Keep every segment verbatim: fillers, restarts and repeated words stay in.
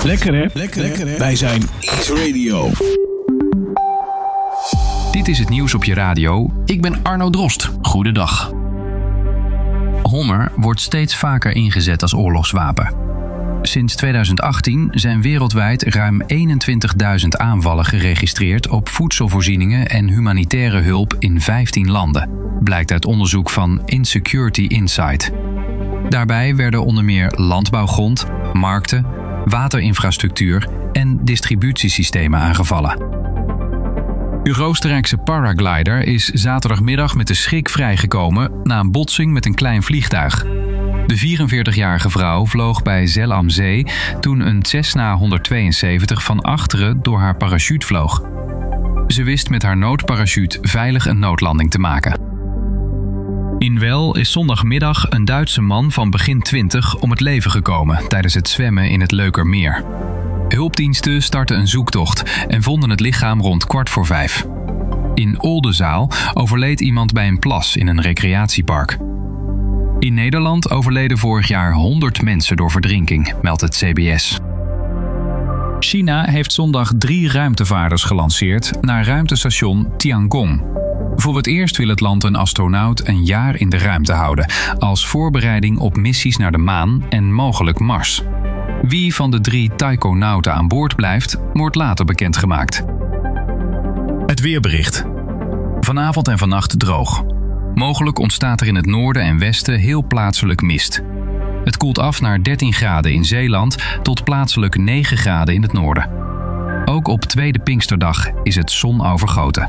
Lekker hè? Lekker, Lekker hè? Wij zijn Ease Radio. Dit is het nieuws op je radio. Ik ben Arno Drost. Goedendag. Hummer wordt steeds vaker ingezet als oorlogswapen. Sinds tweeduizend achttien zijn wereldwijd ruim eenentwintigduizend aanvallen geregistreerd op voedselvoorzieningen en humanitaire hulp in vijftien landen, blijkt uit onderzoek van Insecurity Insight. Daarbij werden onder meer landbouwgrond, markten, waterinfrastructuur en distributiesystemen aangevallen. De Oostenrijkse paraglider is zaterdagmiddag met de schrik vrijgekomen na een botsing met een klein vliegtuig. De vierenveertigjarige vrouw vloog bij Zell am See toen een Cessna honderdtweeënzeventig van achteren door haar parachute vloog. Ze wist met haar noodparachute veilig een noodlanding te maken. In Well is zondagmiddag een Duitse man van begin twintig om het leven gekomen tijdens het zwemmen in het Leukermeer. Hulpdiensten startten een zoektocht en vonden het lichaam rond kwart voor vijf. In Oldenzaal overleed iemand bij een plas in een recreatiepark. In Nederland overleden vorig jaar honderd mensen door verdrinking, meldt het C B S. China heeft zondag drie ruimtevaarders gelanceerd naar ruimtestation Tiangong. Voor het eerst wil het land een astronaut een jaar in de ruimte houden, als voorbereiding op missies naar de maan en mogelijk Mars. Wie van de drie taikonauten aan boord blijft, wordt later bekendgemaakt. Het weerbericht. Vanavond en vannacht droog. Mogelijk ontstaat er in het noorden en westen heel plaatselijk mist. Het koelt af naar dertien graden in Zeeland tot plaatselijk negen graden in het noorden. Ook op tweede Pinksterdag is het zonovergoten.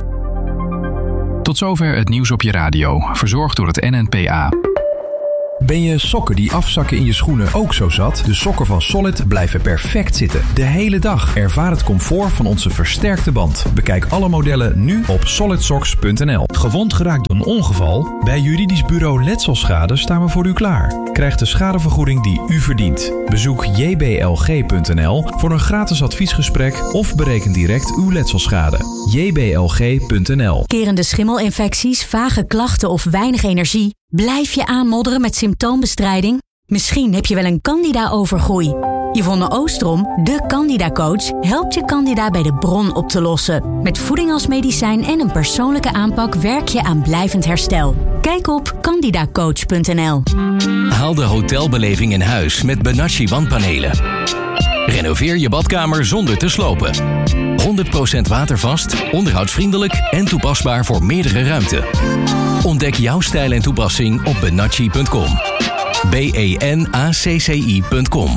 Tot zover het nieuws op je radio, verzorgd door het N N P A. Ben je sokken die afzakken in je schoenen ook zo zat? De sokken van Solid blijven perfect zitten. De hele dag. Ervaar het comfort van onze versterkte band. Bekijk alle modellen nu op solid socks punt n l. Gewond geraakt door een ongeval? Bij Juridisch Bureau Letselschade staan we voor u klaar. Krijg de schadevergoeding die u verdient. Bezoek j b l g punt n l voor een gratis adviesgesprek of bereken direct uw letselschade. j b l g punt n l. Kerende schimmelinfecties, vage klachten of weinig energie? Blijf je aanmodderen met symptoombestrijding? Misschien heb je wel een candida-overgroei. Yvonne Oostrom, de Candida-coach, helpt je candida bij de bron op te lossen. Met voeding als medicijn en een persoonlijke aanpak werk je aan blijvend herstel. Kijk op candida coach punt n l. Haal de hotelbeleving in huis met Benacci wandpanelen. Renoveer je badkamer zonder te slopen. honderd procent watervast, onderhoudsvriendelijk en toepasbaar voor meerdere ruimten. Ontdek jouw stijl en toepassing op benacci punt com. B E N A C C I punt com.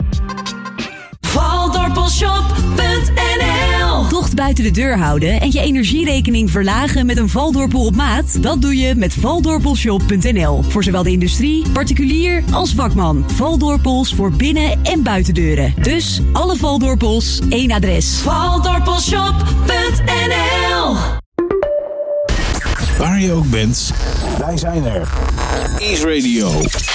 Valdorpelshop punt n l. Tocht buiten de deur houden en je energierekening verlagen met een Valdorpel op maat? Dat doe je met Valdorpelshop punt n l. Voor zowel de industrie, particulier als vakman. Valdorpels voor binnen- en buitendeuren. Dus alle Valdorpels, één adres. Valdorpelshop punt n l. Waar je ook bent, wij zijn er. Ease Radio.